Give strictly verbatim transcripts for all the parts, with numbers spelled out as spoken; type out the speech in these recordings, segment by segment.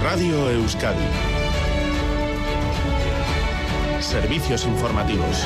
Radio Euskadi. Servicios informativos.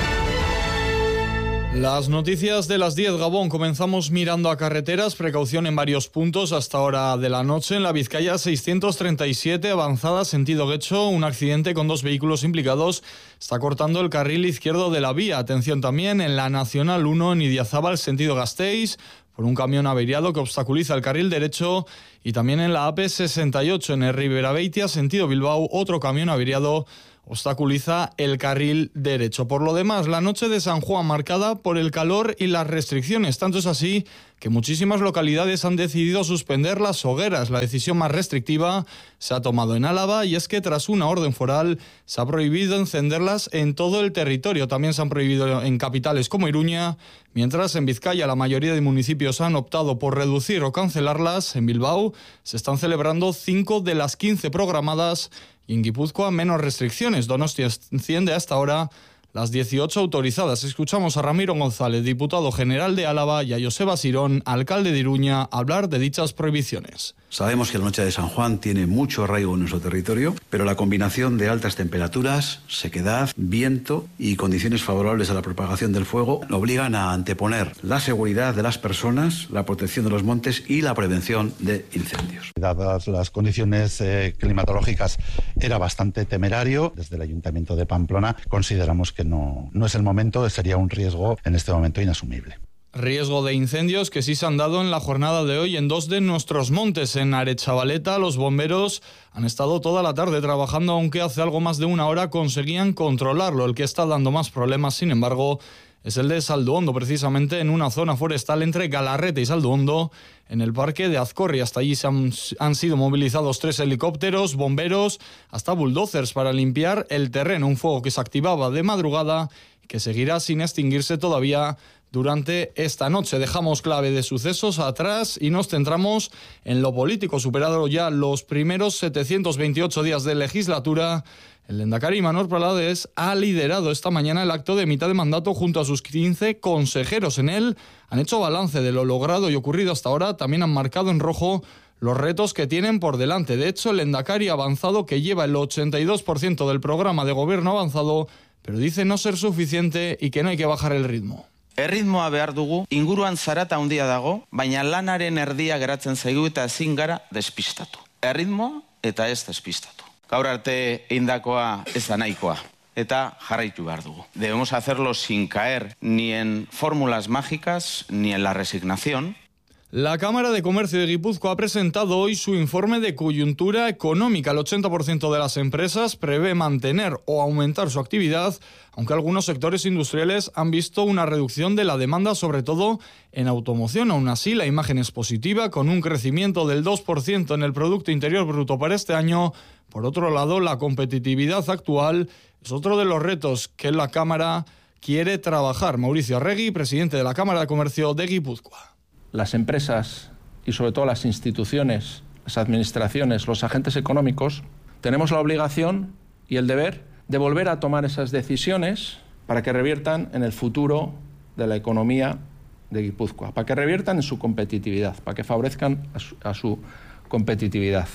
Las noticias de las diez, Gabón. Comenzamos mirando a carreteras. Precaución en varios puntos hasta hora de la noche. En la Vizcaya seiscientos treinta y siete, avanzada sentido Guecho. Un accidente con dos vehículos implicados está cortando el carril izquierdo de la vía. Atención también en la Nacional uno en Idiazábal, sentido Gasteiz, por un camión averiado que obstaculiza el carril derecho. Y también en la A P sesenta y ocho en Ribera-Beitia, sentido Bilbao, otro camión averiado obstaculiza el carril derecho. Por lo demás, la noche de San Juan marcada por el calor y las restricciones. Tanto es así que muchísimas localidades han decidido suspender las hogueras. La decisión más restrictiva se ha tomado en Álava y es que tras una orden foral se ha prohibido encenderlas en todo el territorio. También se han prohibido en capitales como Iruña, mientras en Vizcaya la mayoría de municipios han optado por reducir o cancelarlas. En Bilbao se están celebrando cinco de las quince programadas y en Guipúzcoa menos restricciones. Donostia enciende hasta ahora las dieciocho autorizadas. Escuchamos a Ramiro González, diputado general de Álava, y a Joseba Sirón, alcalde de Iruña, hablar de dichas prohibiciones. Sabemos que la noche de San Juan tiene mucho arraigo en nuestro territorio, pero la combinación de altas temperaturas, sequedad, viento y condiciones favorables a la propagación del fuego obligan a anteponer la seguridad de las personas, la protección de los montes y la prevención de incendios. Dadas las condiciones eh, climatológicas, era bastante temerario. Desde el Ayuntamiento de Pamplona consideramos que no, no es el momento, sería un riesgo en este momento inasumible. Riesgo de incendios que sí se han dado en la jornada de hoy en dos de nuestros montes. En Arechavaleta, los bomberos han estado toda la tarde trabajando, aunque hace algo más de una hora conseguían controlarlo. El que está dando más problemas, sin embargo, es el de Salduondo, precisamente en una zona forestal entre Galarreta y Salduondo, en el parque de Azcorri. Hasta allí se han, han sido movilizados tres helicópteros, bomberos, hasta bulldozers para limpiar el terreno. Un fuego que se activaba de madrugada y que seguirá sin extinguirse todavía durante esta noche. Dejamos clave de sucesos atrás y nos centramos en lo político. Superado ya los primeros setecientos veintiocho días de legislatura, el lehendakari Manor Pralades ha liderado esta mañana el acto de mitad de mandato junto a sus quince consejeros. En él han hecho balance de lo logrado y ocurrido hasta ahora. También han marcado en rojo los retos que tienen por delante. De hecho, el lehendakari ha avanzado que lleva el ochenta y dos por ciento del programa de gobierno avanzado, pero dice no ser suficiente y que no hay que bajar el ritmo. Erritmoa behar dugu, inguruan zarata handia dago, baina lanaren erdia geratzen zaigu eta ezin gara despistatu. Erritmoa eta ez despistatu. Gaur arte eindakoa ez da nahikoa, eta jarraitu behar dugu. Debemos hacerlo sin caer ni en fórmulas mágicas ni en la resignación. La Cámara de Comercio de Guipúzcoa ha presentado hoy su informe de coyuntura económica. El ochenta por ciento de las empresas prevé mantener o aumentar su actividad, aunque algunos sectores industriales han visto una reducción de la demanda, sobre todo en automoción. Aún así, la imagen es positiva, con un crecimiento del dos por ciento en el Producto Interior Bruto para este año. Por otro lado, la competitividad actual es otro de los retos que la Cámara quiere trabajar. Mauricio Arregui, presidente de la Cámara de Comercio de Guipúzcoa. Las empresas y sobre todo las instituciones, las administraciones, los agentes económicos, tenemos la obligación y el deber de volver a tomar esas decisiones para que reviertan en el futuro de la economía de Guipúzcoa, para que reviertan en su competitividad, para que favorezcan a su, a su competitividad.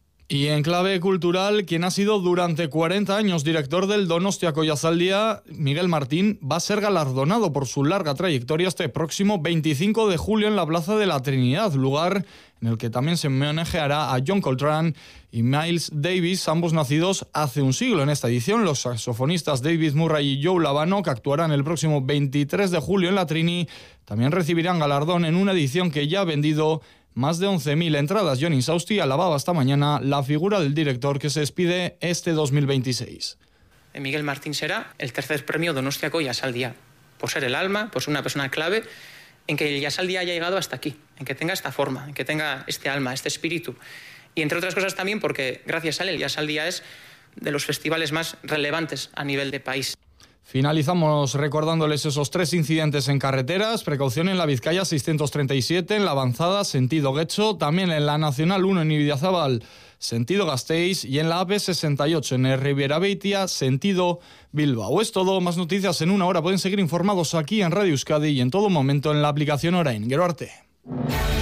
Y en clave cultural, quien ha sido durante cuarenta años director del Donostia Collasaldia, Miguel Martín, va a ser galardonado por su larga trayectoria este próximo veinticinco de julio en la Plaza de la Trinidad, lugar en el que también se homenajeará a John Coltrane y Miles Davis, ambos nacidos hace un siglo. En esta edición, los saxofonistas David Murray y Joe Labano, que actuarán el próximo veintitrés de julio en la Trini, también recibirán galardón en una edición que ya ha vendido más de once mil entradas. Johnny Sausti alababa esta mañana la figura del director que se despide este dos mil veintiséis. Miguel Martín será el tercer premio Donostiako Jasaldia, por ser el alma, por ser una persona clave en que el Jasaldia haya llegado hasta aquí, en que tenga esta forma, en que tenga este alma, este espíritu. Y entre otras cosas también porque gracias a él el Jasaldia es de los festivales más relevantes a nivel de país. Finalizamos recordándoles esos tres incidentes en carreteras. Precaución en la Vizcaya seiscientos treinta y siete, en la avanzada sentido Guecho, también en la Nacional uno en Idiazábal sentido Gasteiz y en la A P sesenta y ocho en Ribera-Beitia sentido Bilbao. Es todo, más noticias en una hora. Pueden seguir informados aquí en Radio Euskadi y en todo momento en la aplicación Orain. Gero arte.